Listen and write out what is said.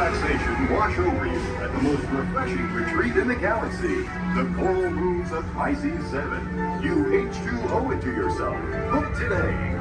relaxation wash over you at the most refreshing retreat in the galaxy, the Coral Rooms of Pisces 7. You H2O it to yourself. Book today.